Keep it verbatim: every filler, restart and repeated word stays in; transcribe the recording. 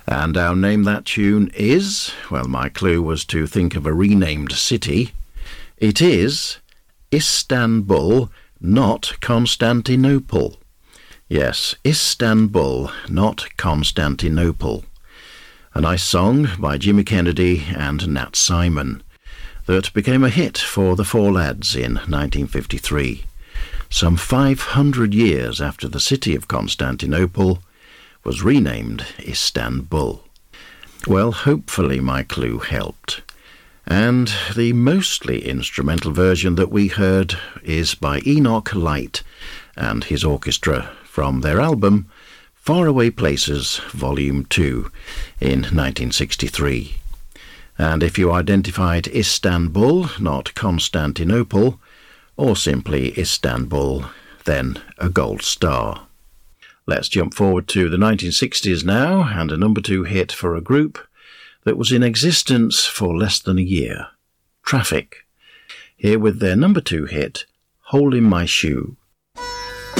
And our Name That Tune is, well, my clue was to think of a renamed city. It is Istanbul, not Constantinople. Yes, Istanbul, not Constantinople. A nice song by Jimmy Kennedy and Nat Simon that became a hit for the Four Lads in nineteen fifty-three, some five hundred years after the city of Constantinople was renamed Istanbul. Well, hopefully my clue helped. And the mostly instrumental version that we heard is by Enoch Light and his orchestra from their album Faraway Places Volume two in nineteen sixty-three. And if you identified Istanbul, not Constantinople, or simply Istanbul, then a gold star. Let's jump forward to the nineteen sixties now, and a number two hit for a group that was in existence for less than a year. Traffic. Here with their number two hit, Hole in My Shoe.